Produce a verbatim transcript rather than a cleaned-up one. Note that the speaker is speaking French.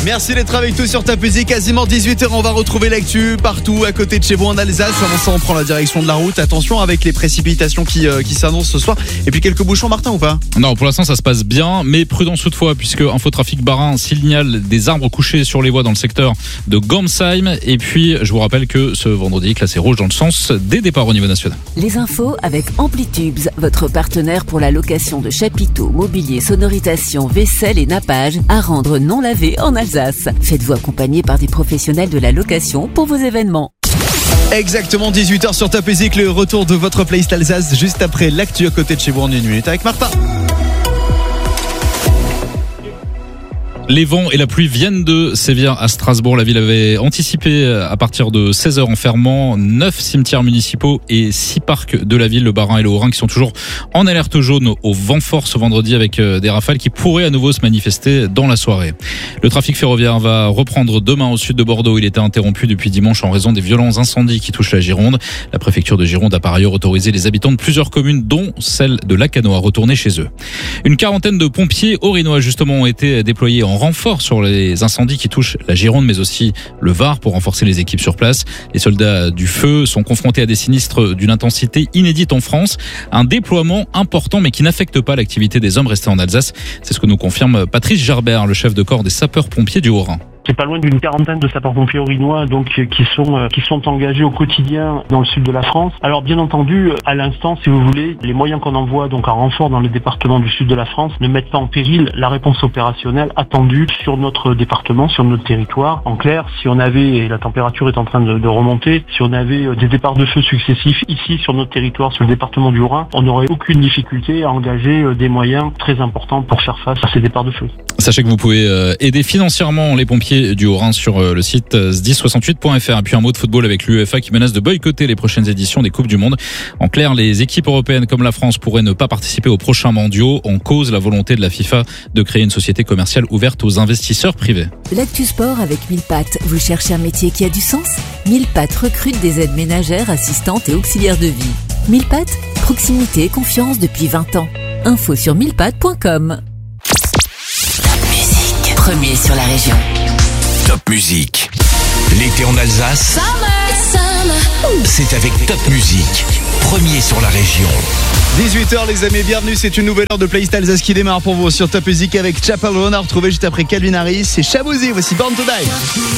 Merci d'être avec nous sur Top Music. Quasiment dix-huit heures, on va retrouver l'actu partout à côté de chez vous en Alsace. Avant ça, on prend la direction de la route. Attention avec les précipitations qui, euh, qui s'annoncent ce soir. Et puis quelques bouchons, Martin, ou pas? Non, pour l'instant ça se passe bien, mais prudence toutefois, puisque Infotrafic Bas-Rhin signale des arbres couchés sur les voies dans le secteur de Gamsheim. Et puis je vous rappelle que ce vendredi est classé rouge dans le sens des départs au niveau national. Les infos avec Amplitubes, votre partenaire pour la location de chapiteaux, mobilier, sonorisation, vaisselle et nappage à rendre non lavé en Alsace. Faites-vous accompagner par des professionnels de la location pour vos événements. Exactement, dix-huit heures sur Top Music, le retour de votre playlist Alsace juste après l'actu à côté de chez vous en une minute avec Martin. Les vents et la pluie viennent de sévir à Strasbourg. La ville avait anticipé à partir de seize heures en fermant neuf cimetières municipaux et six parcs de la ville, le Bas-Rhin et le Haut-Rhin, qui sont toujours en alerte jaune au vent fort ce vendredi avec des rafales qui pourraient à nouveau se manifester dans la soirée. Le trafic ferroviaire va reprendre demain au sud de Bordeaux. Il était interrompu depuis dimanche en raison des violents incendies qui touchent la Gironde. La préfecture de Gironde a par ailleurs autorisé les habitants de plusieurs communes, dont celle de Lacanau, à retourner chez eux. Une quarantaine de pompiers haut-rhinois justement ont été déployés en renfort sur les incendies qui touchent la Gironde mais aussi le Var pour renforcer les équipes sur place. Les soldats du feu sont confrontés à des sinistres d'une intensité inédite en France. Un déploiement important mais qui n'affecte pas l'activité des hommes restés en Alsace. C'est ce que nous confirme Patrice Gerbert, le chef de corps des sapeurs-pompiers du Haut-Rhin. C'est pas loin d'une quarantaine de sapeurs-pompiers haut-rhinois donc qui sont euh, qui sont engagés au quotidien dans le sud de la France. Alors bien entendu, à l'instant, si vous voulez, les moyens qu'on envoie donc en renfort dans les départements du sud de la France ne mettent pas en péril la réponse opérationnelle attendue sur notre département, sur notre territoire. En clair, si on avait, et la température est en train de, de remonter, si on avait des départs de feu successifs ici sur notre territoire, sur le département du Haut-Rhin, on n'aurait aucune difficulté à engager des moyens très importants pour faire face à ces départs de feu. Sachez que vous pouvez aider financièrement les pompiers du Haut-Rhin sur le site S D I S soixante-huit point F R. Et puis un mot de football avec l'U E F A qui menace de boycotter les prochaines éditions des Coupes du Monde. En clair, les équipes européennes comme la France pourraient ne pas participer aux prochains mondiaux. En cause, la volonté de la FIFA de créer une société commerciale ouverte aux investisseurs privés. L'actu sport avec mille pattes. Vous cherchez un métier qui a du sens? mille pattes recrute des aides ménagères, assistantes et auxiliaires de vie. mille pattes, proximité et confiance depuis vingt ans. Info sur mille pattes point com. Premier sur la région. Top Music. L'été en Alsace, summer, summer. C'est avec Top Music. Premier sur la région. dix-huit heures les amis, bienvenue, c'est une nouvelle heure de playlist Alsace qui démarre pour vous sur Top Music avec Chapel Roan, à retrouver juste après Calvin Harris et Shaboozey. Voici Born to Die.